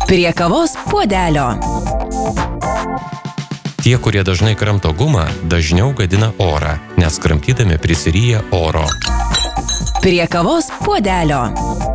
Prie kavos puodelio. Tie, kurie dažnai kramto gumą, dažniau gadina orą, nes kramtydami prisiryja oro. Prie kavos puodelio.